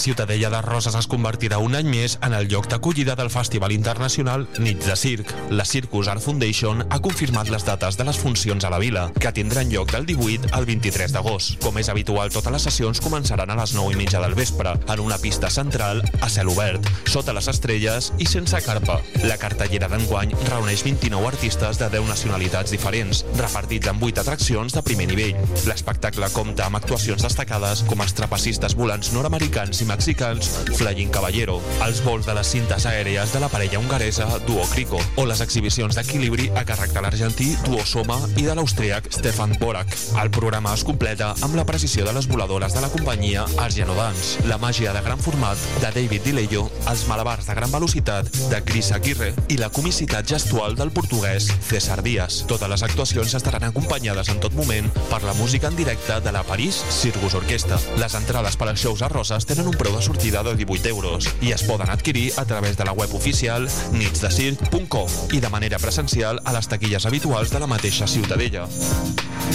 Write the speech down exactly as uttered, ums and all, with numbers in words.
Ciutadella de Roses es convertirà un any més en el lloc d'acollida del Festival Internacional Nits de Circ. La Circus Art Foundation ha confirmat les dates de les funcions a la vila, que tindran lloc del divuit al vint-i-tres d'agost. Com és habitual, totes les sessions començaran a les nou i mitja del vespre, en una pista central a cel obert, sota les estrelles i sense carpa. La cartellera d'enguany reuneix vint-i-nou artistes de deu nacionalitats diferents, repartits en vuit atraccions de primer nivell. L'espectacle compta amb actuacions destacades com els trapecistes volants nord-americans i mexicans Flying Caballero, els vols de les cintes aèries de la parella hongaresa Duo Crico o les exhibicions d'equilibri a càrrec de l'argentí Duo Soma i de l'austríac Stefan Borak. El programa es completa amb la precisió de les voladores de la companyia Argiano Dance, la màgia de gran format de David Dileyo, els malabars de gran velocitat de Chris Aguirre i la comicitat gestual del portuguès César Díaz. Totes les actuacions estaran acompanyades en tot moment per la música en directe de la París Circus Orquestra. Les entrades per als shows a Roses tenen un preu de sortida de divuit euros i es poden adquirir a través de la web oficial nits de circ punt com i de manera presencial a les taquilles habituals de la mateixa Ciutadella.